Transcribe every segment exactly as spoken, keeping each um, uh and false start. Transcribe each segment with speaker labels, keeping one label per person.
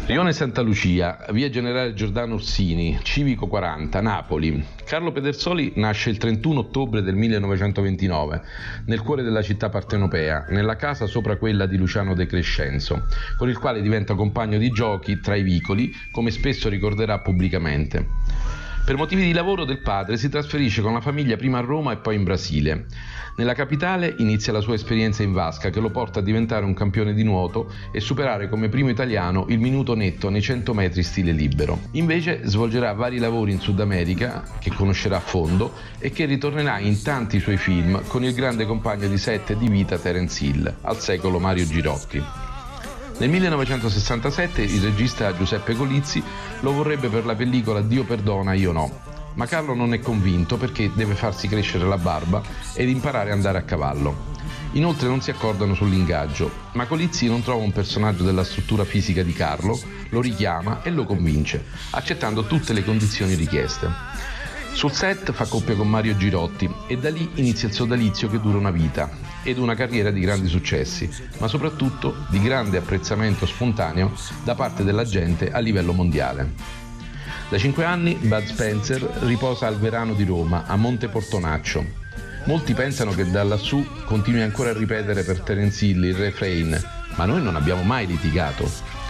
Speaker 1: Rione Santa Lucia, via Generale Giordano Orsini, Civico quaranta, Napoli. Carlo Pedersoli nasce il trentuno ottobre del millenovecentoventinove, nel cuore della città partenopea, nella casa sopra quella di Luciano De Crescenzo, con il quale diventa compagno di giochi tra i vicoli, come spesso ricorderà pubblicamente. Per motivi di lavoro del padre si trasferisce con la famiglia prima a Roma e poi in Brasile. Nella capitale inizia la sua esperienza in vasca, che lo porta a diventare un campione di nuoto e superare come primo italiano il minuto netto nei cento metri stile libero. Invece svolgerà vari lavori in Sud America, che conoscerà a fondo e che ritornerà in tanti suoi film con il grande compagno di set e di vita Terence Hill, al secolo Mario Girotti. Nel millenovecentosessantasette il regista Giuseppe Colizzi lo vorrebbe per la pellicola Dio perdona, io no, ma Carlo non è convinto perché deve farsi crescere la barba ed imparare ad andare a cavallo. Inoltre non si accordano sull'ingaggio, ma Colizzi non trova un personaggio della struttura fisica di Carlo, lo richiama e lo convince, accettando tutte le condizioni richieste. Sul set fa coppia con Mario Girotti e da lì inizia il sodalizio che dura una vita ed una carriera di grandi successi, ma soprattutto di grande apprezzamento spontaneo da parte della gente a livello mondiale. Da cinque anni Bud Spencer riposa al Verano di Roma, a Monte Portonaccio. Molti pensano che da lassù continui ancora a ripetere per Terence Hill il refrain «Ma noi non abbiamo mai litigato».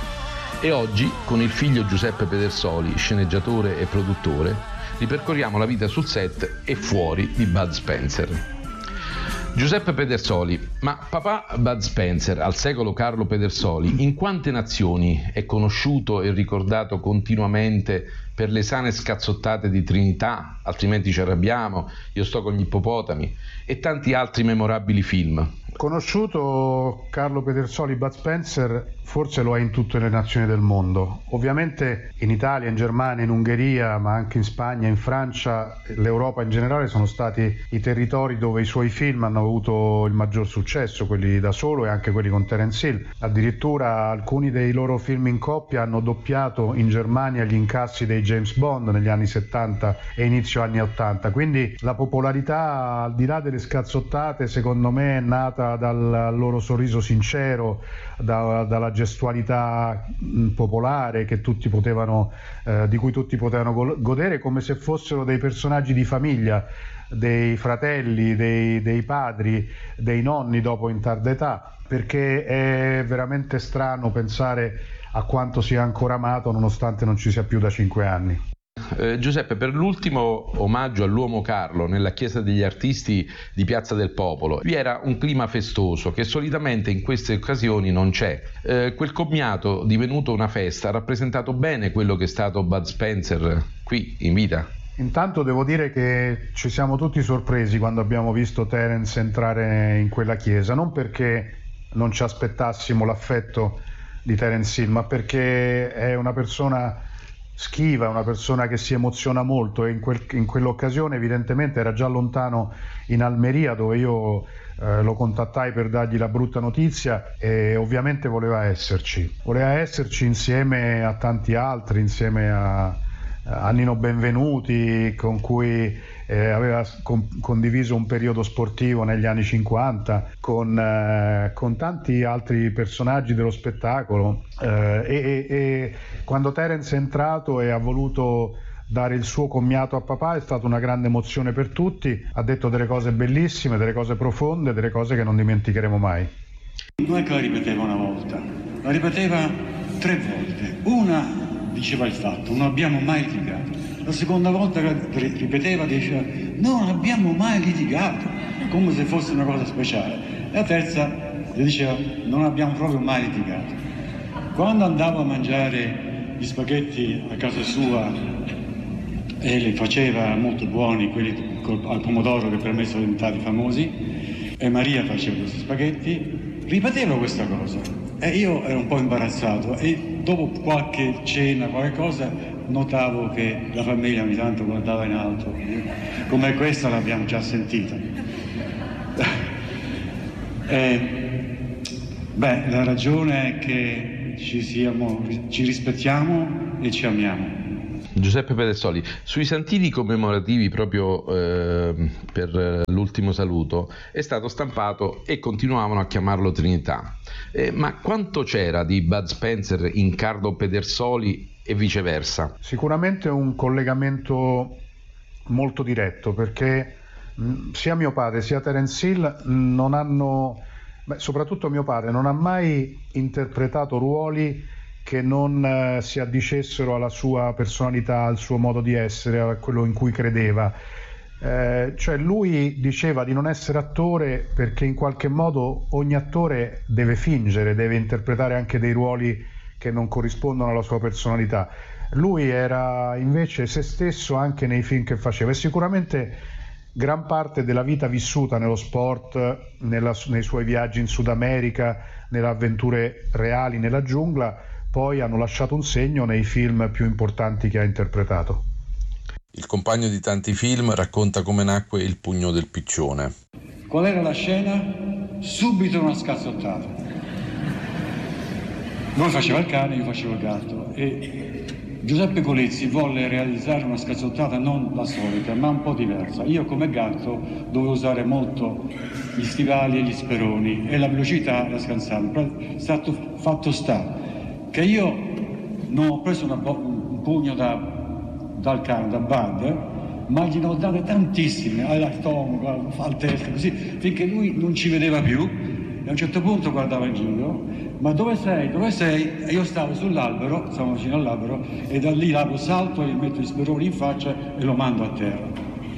Speaker 1: E oggi, con il figlio Giuseppe Pedersoli, sceneggiatore e produttore, ripercorriamo la vita sul set e fuori di Bud Spencer. Giuseppe Pedersoli, ma papà Bud Spencer, al secolo Carlo Pedersoli, in quante nazioni è conosciuto e ricordato continuamente per le sane scazzottate di Trinità, Altrimenti ci arrabbiamo, Io sto con gli ippopotami e tanti altri memorabili film?
Speaker 2: Conosciuto Carlo Pedersoli, Bud Spencer forse lo è in tutte le nazioni del mondo. Ovviamente in Italia, in Germania, in Ungheria, ma anche in Spagna, in Francia, l'Europa in generale sono stati i territori dove i suoi film hanno avuto il maggior successo, quelli da solo e anche quelli con Terence Hill. Addirittura alcuni dei loro film in coppia hanno doppiato in Germania gli incassi dei James Bond negli anni settanta e inizio anni ottanta. Quindi la popolarità, al di là delle scazzottate, secondo me è nata dal loro sorriso sincero, da, dalla gestualità popolare che tutti potevano, eh, di cui tutti potevano godere, come se fossero dei personaggi di famiglia, dei fratelli, dei, dei padri, dei nonni dopo in tarda età, perché è veramente strano pensare a quanto sia ancora amato nonostante non ci sia più da cinque anni.
Speaker 1: Eh, Giuseppe, per l'ultimo omaggio all'uomo Carlo nella Chiesa degli Artisti di Piazza del Popolo vi era un clima festoso che solitamente in queste occasioni non c'è. Eh, quel commiato divenuto una festa ha rappresentato bene quello che è stato Bud Spencer qui in vita?
Speaker 2: Intanto devo dire che ci siamo tutti sorpresi quando abbiamo visto Terence entrare in quella chiesa, non perché non ci aspettassimo l'affetto di Terence Hill, ma perché è una persona schiva, una persona che si emoziona molto e in, quel, in quell'occasione evidentemente era già lontano in Almeria, dove io eh, lo contattai per dargli la brutta notizia, e ovviamente voleva esserci, voleva esserci insieme a tanti altri, insieme a, a Nino Benvenuti, con cui eh, aveva con, condiviso un periodo sportivo negli anni cinquanta, con, eh, con tanti altri personaggi dello spettacolo, eh, e, e quando Terence è entrato e ha voluto dare il suo commiato a papà è stata una grande emozione per tutti. Ha detto delle cose bellissime, delle cose profonde, delle cose che non dimenticheremo mai.
Speaker 3: Non è che la ripeteva una volta, la ripeteva tre volte. Una diceva il fatto, non abbiamo mai litigato. La seconda volta che ripeteva diceva, non abbiamo mai litigato, come se fosse una cosa speciale. La terza le diceva, non abbiamo proprio mai litigato. Quando andavo a mangiare gli spaghetti a casa sua e li faceva molto buoni, quelli al pomodoro che per me sono diventati famosi, e Maria faceva questi spaghetti, ripeteva questa cosa e io ero un po' imbarazzato, e dopo qualche cena, qualche cosa, notavo che la famiglia ogni tanto guardava in alto, come questa l'abbiamo già sentita. E, beh, la ragione è che ci siamo, ci rispettiamo e ci amiamo.
Speaker 1: Giuseppe Pedersoli, sui santini commemorativi proprio eh, per l'ultimo saluto è stato stampato e continuavano a chiamarlo Trinità. Eh, ma quanto c'era di Bud Spencer in Carlo Pedersoli e viceversa?
Speaker 2: Sicuramente un collegamento molto diretto, perché mh, sia mio padre sia Terence Hill non hanno, beh, soprattutto mio padre non ha mai interpretato ruoli che non eh, si addicessero alla sua personalità, al suo modo di essere, a quello in cui credeva. Eh, cioè lui diceva di non essere attore perché in qualche modo ogni attore deve fingere, deve interpretare anche dei ruoli che non corrispondono alla sua personalità. Lui era invece se stesso anche nei film che faceva, e sicuramente gran parte della vita vissuta nello sport, nella, nei suoi viaggi in Sud America, nelle avventure reali nella giungla, poi hanno lasciato un segno nei film più importanti che ha interpretato.
Speaker 1: Il compagno di tanti film racconta come nacque Il pugno del piccione.
Speaker 3: Qual era la scena? Subito una scazzottata. Lui faceva il cane, io facevo il gatto, e Giuseppe Colizzi volle realizzare una scazzottata non la solita, ma un po' diversa. Io come gatto dovevo usare molto gli stivali e gli speroni e la velocità la scansavo. Stato fatto sta che io non ho preso una bo- un pugno da, dal cane, da Bud, ma gli ne ho date tantissime, al stomaco, al testa, così, finché lui non ci vedeva più, e a un certo punto guardava in giro, ma dove sei, dove sei? E io stavo sull'albero, stavo vicino all'albero, e da lì l'albero salto, gli metto gli speroni in faccia e lo mando a terra.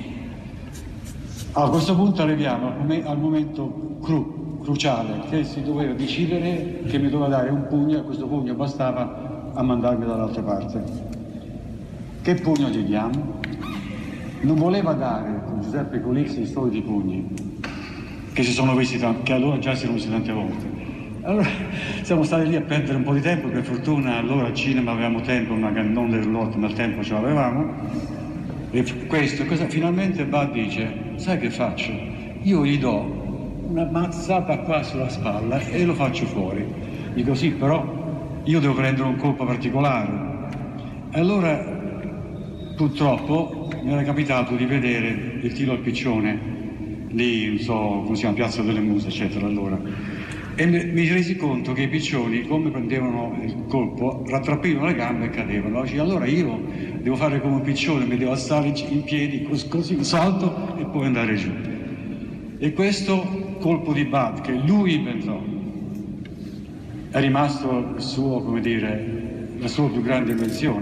Speaker 3: A questo punto arriviamo al momento cru. cruciale, che si doveva decidere che mi doveva dare un pugno, e questo pugno bastava a mandarmi dall'altra parte. Che pugno gli diamo? Non voleva dare con Giuseppe Colizzi i soliti pugni, che si sono visti, che allora già si erano visti tante volte. Allora siamo stati lì a perdere un po' di tempo, per fortuna allora al cinema avevamo tempo, ma non del roulotte, ma il tempo ce l'avevamo. E questo, cosa, finalmente Bud dice, sai che faccio? Io gli do una mazzata qua sulla spalla e lo faccio fuori. Dico sì, però io devo prendere un colpo particolare. E allora purtroppo mi era capitato di vedere il tiro al piccione lì, non so come si chiama, Piazza delle Muse, eccetera, allora. E mi, mi resi conto che i piccioni, come prendevano il colpo, rattrappivano le gambe e cadevano. Allora io devo fare come un piccione, mi devo alzare in piedi, così un salto e poi andare giù. E questo colpo di Bud che lui inventò è rimasto il suo, come dire, la sua più grande invenzione.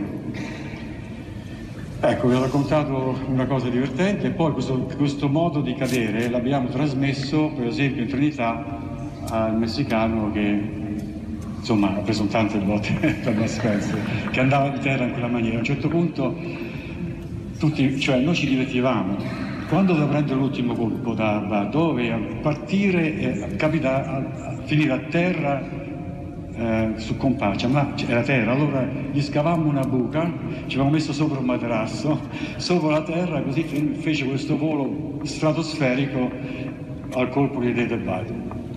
Speaker 3: Ecco, vi ho raccontato una cosa divertente, e poi questo, questo modo di cadere l'abbiamo trasmesso per esempio in Trinità al messicano che insomma ha preso tante botte per la Spencer, che andava di terra in quella maniera. A un certo punto tutti, cioè noi ci divertivamo. Quando doveva prendere l'ultimo colpo da, da dove partire e capita a, a finire a terra eh, su Compaccia, ma era terra, allora gli scavammo una buca, ci avevamo messo sopra un materasso, sopra la terra, così fece questo volo stratosferico al colpo che diede Bud.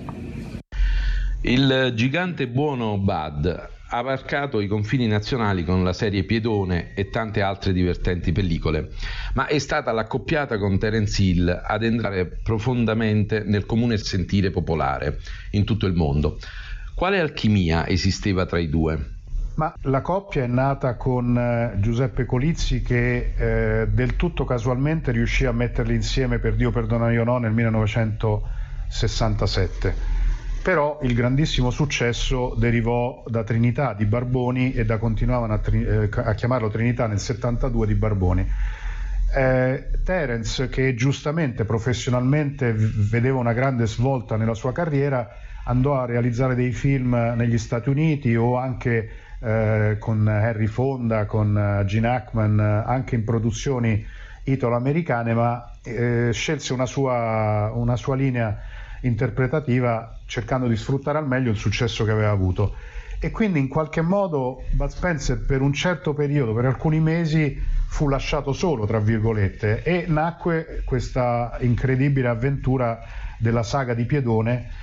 Speaker 1: Il gigante buono Bud ha varcato i confini nazionali con la serie Piedone e tante altre divertenti pellicole, ma è stata l'accoppiata con Terence Hill ad entrare profondamente nel comune sentire popolare in tutto il mondo. Quale alchimia esisteva tra i due?
Speaker 2: Ma la coppia è nata con eh, Giuseppe Colizzi, che eh, del tutto casualmente riuscì a metterli insieme, per Dio perdona io no, nel millenovecentosessantasette. Però il grandissimo successo derivò da Trinità di Barboni, e da continuavano a, tri- eh, a chiamarlo Trinità nel settantadue di Barboni. Eh, Terence, che giustamente professionalmente v- vedeva una grande svolta nella sua carriera, andò a realizzare dei film negli Stati Uniti o anche eh, con Henry Fonda, con uh, Gene Hackman, anche in produzioni italo-americane, ma eh, scelse una sua, una sua linea interpretativa cercando di sfruttare al meglio il successo che aveva avuto. E quindi in qualche modo Bud Spencer per un certo periodo, per alcuni mesi, fu lasciato solo tra virgolette, e nacque questa incredibile avventura della saga di Piedone,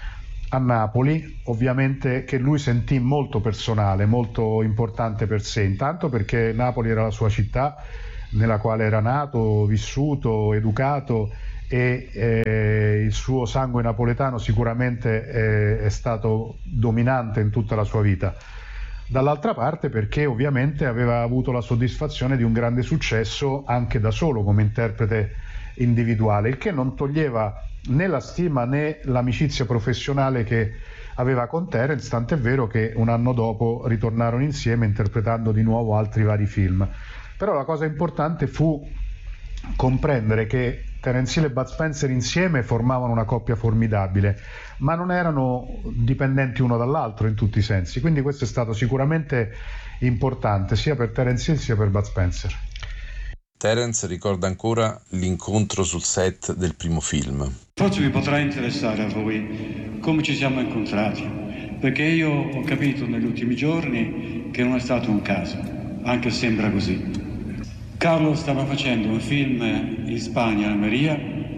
Speaker 2: a Napoli, ovviamente, che lui sentì molto personale, molto importante per sé, intanto perché Napoli era la sua città nella quale era nato, vissuto, educato, e eh, il suo sangue napoletano sicuramente eh, è stato dominante in tutta la sua vita. Dall'altra parte perché ovviamente aveva avuto la soddisfazione di un grande successo anche da solo come interprete individuale, il che non toglieva né la stima né l'amicizia professionale che aveva con Terence, tant'è vero che un anno dopo ritornarono insieme interpretando di nuovo altri vari film. Però la cosa importante fu comprendere che Terence Hill e Bud Spencer insieme formavano una coppia formidabile, ma non erano dipendenti uno dall'altro in tutti i sensi, quindi questo è stato sicuramente importante sia per Terence Hill sia per Bud Spencer.
Speaker 1: Terence ricorda ancora l'incontro sul set del primo film.
Speaker 3: Forse vi potrà interessare a voi come ci siamo incontrati, perché io ho capito negli ultimi giorni che non è stato un caso, anche se sembra così. Carlo stava facendo un film in Spagna, Almeria,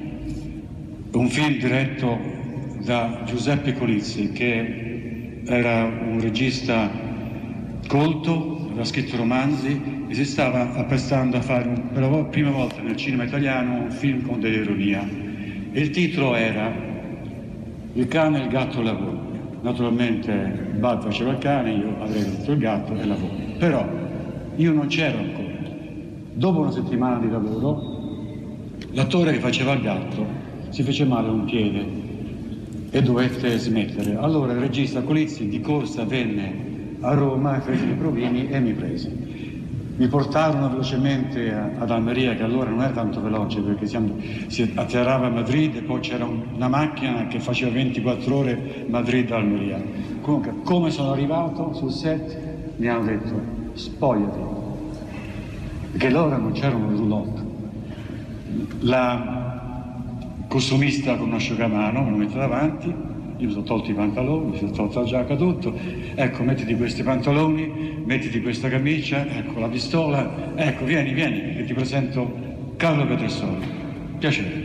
Speaker 3: un film diretto da Giuseppe Colizzi, che era un regista colto, aveva scritto romanzi e si stava apprestando a fare un, per la prima volta nel cinema italiano un film con dell'ironia. E il titolo era Il cane, il gatto e il lavoro. Naturalmente Bud faceva il cane, io avrei fatto il gatto e il lavoro. Però io non c'ero ancora. Dopo una settimana di lavoro, l'attore che faceva il gatto si fece male a un piede e dovette smettere. Allora il regista Colizzi di corsa venne a Roma, fece i provini e mi prese. Mi portarono velocemente ad Almeria, che allora non era tanto veloce perché siamo, si atterrava a Madrid e poi c'era una macchina che faceva ventiquattro ore Madrid-Almeria. Comunque, come sono arrivato sul set, mi hanno detto spogliati. Perché allora non c'era un roulotte. La costumista con un asciugamano me lo mette davanti, io mi sono tolto i pantaloni, mi sono tolta la giacca, tutto. Ecco, mettiti questi pantaloni, mettiti questa camicia, ecco la pistola, ecco, vieni, vieni, che ti presento Carlo Pedersoli. Piacere.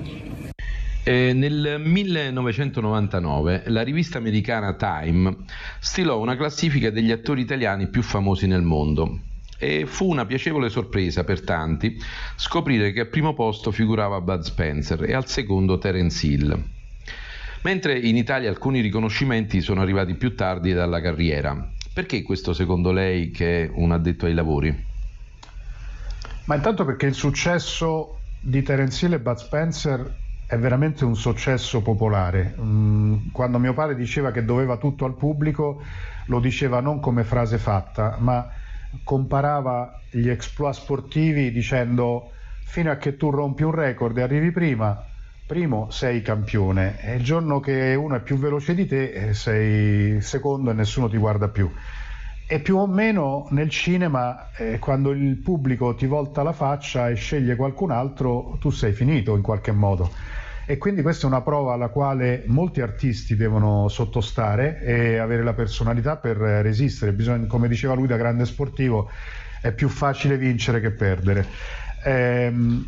Speaker 1: Eh, nel millenovecentonovantanove la rivista americana Time stilò una classifica degli attori italiani più famosi nel mondo. E fu una piacevole sorpresa per tanti scoprire che al primo posto figurava Bud Spencer e al secondo Terence Hill, mentre in Italia alcuni riconoscimenti sono arrivati più tardi dalla carriera. Perché questo secondo lei, che è un addetto ai lavori?
Speaker 2: Ma intanto perché il successo di Terence Hill e Bud Spencer è veramente un successo popolare. Quando mio padre diceva che doveva tutto al pubblico, lo diceva non come frase fatta, ma comparava gli exploit sportivi dicendo: fino a che tu rompi un record e arrivi prima, primo sei campione, e il giorno che uno è più veloce di te sei secondo e nessuno ti guarda più. E più o meno nel cinema, eh, quando il pubblico ti volta la faccia e sceglie qualcun altro, tu sei finito in qualche modo. E quindi questa è una prova alla quale molti artisti devono sottostare e avere la personalità per resistere. Bisogna, come diceva lui da grande sportivo, è più facile vincere che perdere. Ehm,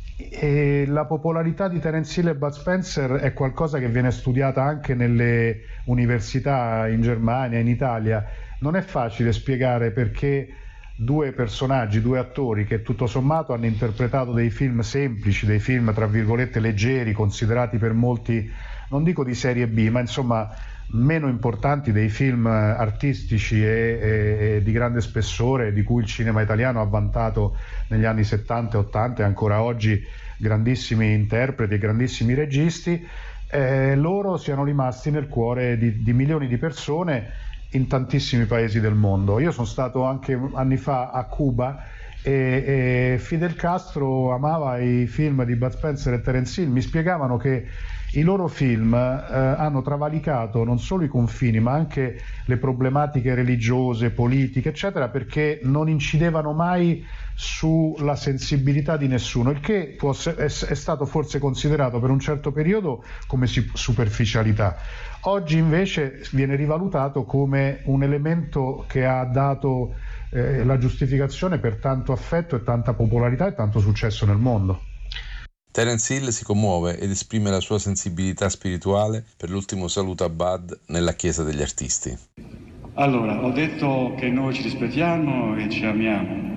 Speaker 2: e la popolarità di Terence Hill e Bud Spencer è qualcosa che viene studiata anche nelle università in Germania, in Italia. Non è facile spiegare perché due personaggi, due attori che tutto sommato hanno interpretato dei film semplici, dei film tra virgolette leggeri, considerati per molti, non dico di serie B, ma insomma meno importanti dei film artistici e, e, e di grande spessore di cui il cinema italiano ha vantato negli anni settanta e ottanta e ancora oggi grandissimi interpreti e grandissimi registi, eh, loro siano rimasti nel cuore di, di milioni di persone in tantissimi paesi del mondo. Io sono stato anche anni fa a Cuba e, e Fidel Castro amava i film di Bud Spencer e Terence Hill. Mi spiegavano che i loro film eh, hanno travalicato non solo i confini ma anche le problematiche religiose, politiche eccetera, perché non incidevano mai sulla sensibilità di nessuno, il che può, è, è stato forse considerato per un certo periodo come superficialità. Oggi invece viene rivalutato come un elemento che ha dato eh, la giustificazione per tanto affetto e tanta popolarità e tanto successo nel mondo.
Speaker 4: Terence Hill si commuove ed esprime la sua sensibilità spirituale per l'ultimo saluto a Bud nella Chiesa degli Artisti.
Speaker 3: Allora, ho detto che noi ci rispettiamo e ci amiamo.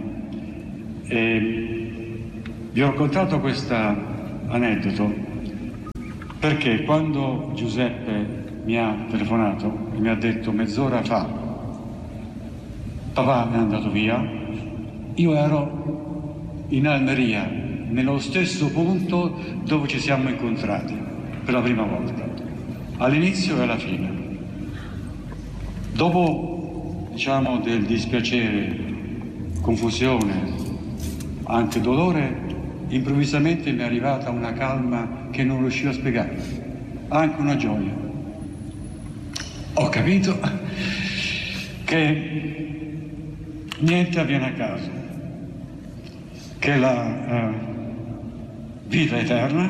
Speaker 3: E vi ho raccontato questo aneddoto perché quando Giuseppe mi ha telefonato e mi ha detto mezz'ora fa papà è andato via, io ero in Almeria, nello stesso punto dove ci siamo incontrati per la prima volta, all'inizio e alla fine. Dopo, diciamo, del dispiacere, confusione, anche dolore, improvvisamente mi è arrivata una calma che non riuscivo a spiegare, anche una gioia. Ho capito che niente avviene a caso, che la uh, vita è eterna,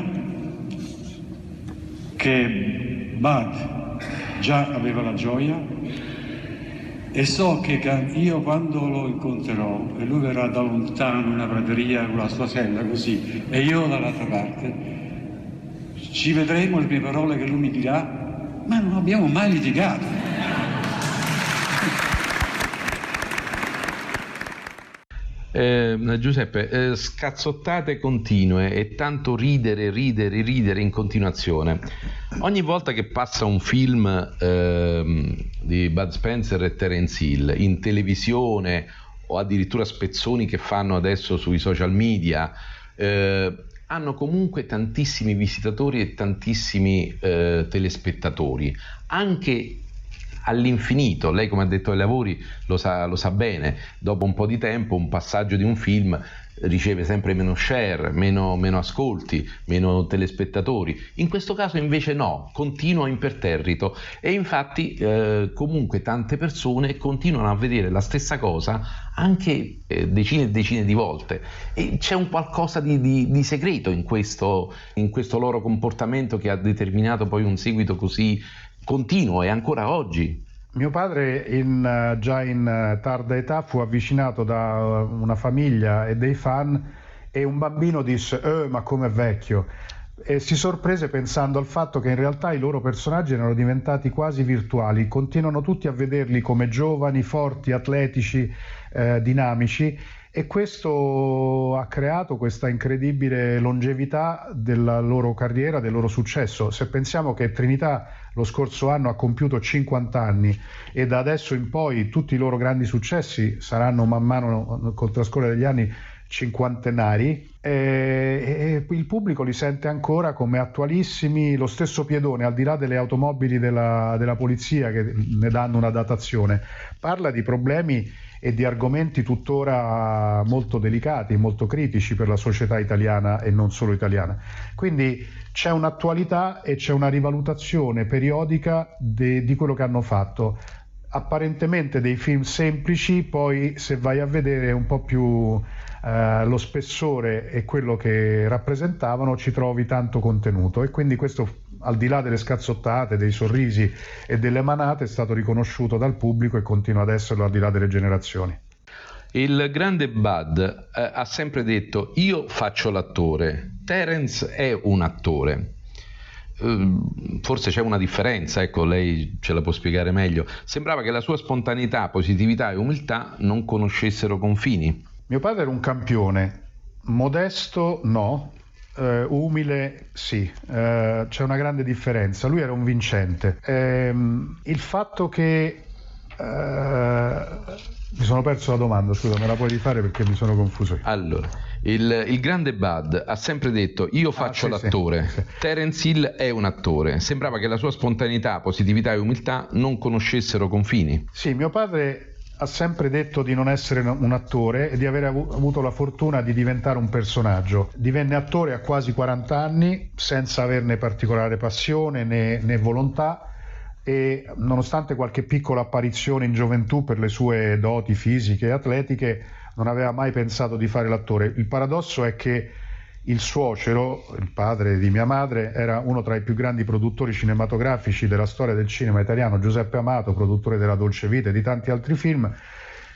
Speaker 3: che Bud già aveva la gioia e so che io quando lo incontrerò e lui verrà da lontano in una prateria con la sua sella così e io dall'altra parte, ci vedremo, le prime parole che lui mi dirà, ma non abbiamo mai litigato.
Speaker 1: Eh, Giuseppe, eh, scazzottate continue e tanto ridere, ridere, ridere in continuazione. Ogni volta che passa un film eh, di Bud Spencer e Terence Hill in televisione o addirittura spezzoni che fanno adesso sui social media, eh, hanno comunque tantissimi visitatori e tantissimi eh, telespettatori, anche all'infinito. Lei, come ha detto ai lavori, lo sa, lo sa bene, dopo un po' di tempo un passaggio di un film riceve sempre meno share, meno, meno ascolti, meno telespettatori. In questo caso invece no, continua imperterrito e infatti eh, comunque tante persone continuano a vedere la stessa cosa anche eh, decine e decine di volte, e c'è un qualcosa di, di, di segreto in questo, in questo loro comportamento che ha determinato poi un seguito così continuo e ancora oggi.
Speaker 2: Mio padre in, già in tarda età fu avvicinato da una famiglia e dei fan e un bambino disse eh, ma com'è vecchio, e si sorprese pensando al fatto che in realtà i loro personaggi erano diventati quasi virtuali, continuano tutti a vederli come giovani, forti, atletici, eh, dinamici, e questo ha creato questa incredibile longevità della loro carriera, del loro successo. Se pensiamo che Trinità lo scorso anno ha compiuto cinquanta anni e da adesso in poi tutti i loro grandi successi saranno man mano col trascorrere degli anni cinquantenari, e, e il pubblico li sente ancora come attualissimi. Lo stesso Piedone, al di là delle automobili della, della polizia che ne danno una datazione, parla di problemi e di argomenti tuttora molto delicati, molto critici per la società italiana e non solo italiana. Quindi c'è un'attualità e c'è una rivalutazione periodica de, di quello che hanno fatto. Apparentemente dei film semplici, poi se vai a vedere un po' più eh, lo spessore e quello che rappresentavano, ci trovi tanto contenuto, e quindi questo, al di là delle scazzottate, dei sorrisi e delle manate, è stato riconosciuto dal pubblico e continua ad esserlo al di là delle generazioni.
Speaker 1: Il grande Bud eh, ha sempre detto: io faccio l'attore, Terence è un attore. Uh, forse c'è una differenza, ecco, lei ce la può spiegare meglio. Sembrava che la sua spontaneità, positività e umiltà non conoscessero confini.
Speaker 2: Mio padre era un campione, modesto no, Uh, umile sì, uh, c'è una grande differenza. Lui era un vincente. Ehm, il fatto che uh, mi sono perso la domanda, scusa, me la puoi rifare perché mi sono confuso io.
Speaker 1: Allora, il, il grande Bud ha sempre detto: io faccio ah, sì, l'attore, sì, sì. Terence Hill è un attore. Sembrava che la sua spontaneità, positività e umiltà non conoscessero confini.
Speaker 2: Sì, mio padre ha sempre detto di non essere un attore e di aver avuto la fortuna di diventare un personaggio. Divenne attore a quasi quaranta anni senza averne particolare passione né, né volontà, e nonostante qualche piccola apparizione in gioventù per le sue doti fisiche e atletiche non aveva mai pensato di fare l'attore. Il paradosso è che il suocero, il padre di mia madre, era uno tra i più grandi produttori cinematografici della storia del cinema italiano, Giuseppe Amato, produttore della Dolce Vita e di tanti altri film,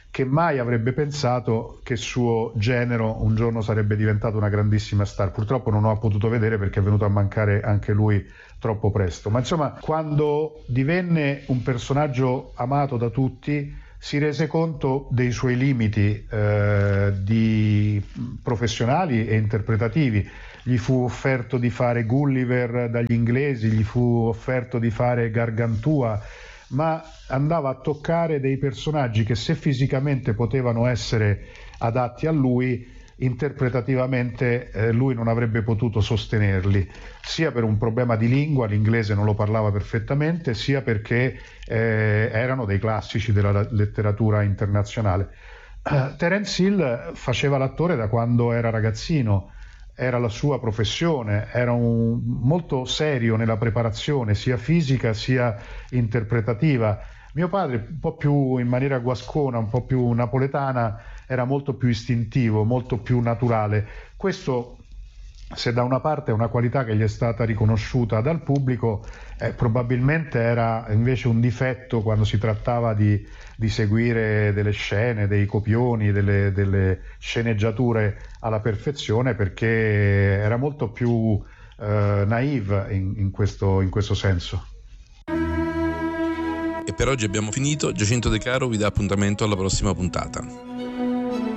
Speaker 2: che mai avrebbe pensato che suo genero un giorno sarebbe diventato una grandissima star. Purtroppo non ho potuto vedere perché è venuto a mancare anche lui troppo presto, ma insomma, quando divenne un personaggio amato da tutti si rese conto dei suoi limiti eh, di professionali e interpretativi. Gli fu offerto di fare Gulliver dagli inglesi, gli fu offerto di fare Gargantua, ma andava a toccare dei personaggi che, se fisicamente potevano essere adatti a lui, interpretativamente eh, lui non avrebbe potuto sostenerli, sia per un problema di lingua, l'inglese non lo parlava perfettamente, sia perché eh, erano dei classici della letteratura internazionale. Uh, Terence Hill faceva l'attore da quando era ragazzino, era la sua professione, era un, molto serio nella preparazione sia fisica sia interpretativa. Mio padre, un po' più in maniera guascona, un po' più napoletana, era molto più istintivo, molto più naturale. Questo, se da una parte è una qualità che gli è stata riconosciuta dal pubblico, eh, probabilmente era invece un difetto quando si trattava di, di seguire delle scene, dei copioni, delle, delle sceneggiature alla perfezione, perché era molto più eh, naive in, in, questo, in questo senso.
Speaker 4: E per oggi abbiamo finito. Giacinto De Caro vi dà appuntamento alla prossima puntata.